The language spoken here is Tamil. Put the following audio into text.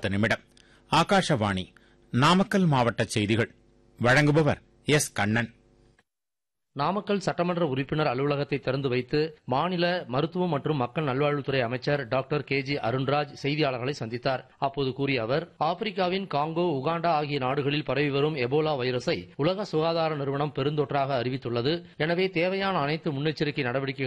நிமிடம். ஆகாஷவாணி நாமக்கல் மாவட்ட செய்திகள். வழங்குபவர் எஸ் கண்ணன். நாமக்கல் சட்டமன்ற உறுப்பினர் அலுவலகத்தை திறந்து வைத்து மாநில மருத்துவம் மற்றும் மக்கள் நல்வாழ்வுத்துறை அமைச்சர் டாக்டர் KG அருண்ராஜ் செய்தியாளர்களை சந்தித்தார். அப்போது கூறிய அவர், ஆப்பிரிக்காவின் காங்கோ, உகாண்டா ஆகிய நாடுகளில் பரவி வரும் எபோலா வைரஸை உலக சுகாதார நிறுவனம் பெருந்தொற்றாக அறிவித்துள்ளது. எனவே தேவையான அனைத்து முன்னெச்சரிக்கை நடவடிக்கைகள்